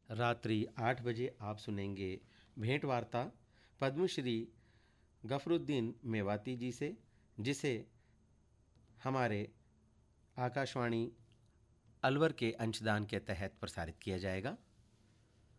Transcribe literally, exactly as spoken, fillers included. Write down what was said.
रात्रि आठ बजे आप सुनेंगे भेंट वार्ता पद्मश्री गफरुद्दीन मेवाती जी से, जिसे हमारे आकाशवाणी अलवर के अंशदान के तहत प्रसारित किया जाएगा।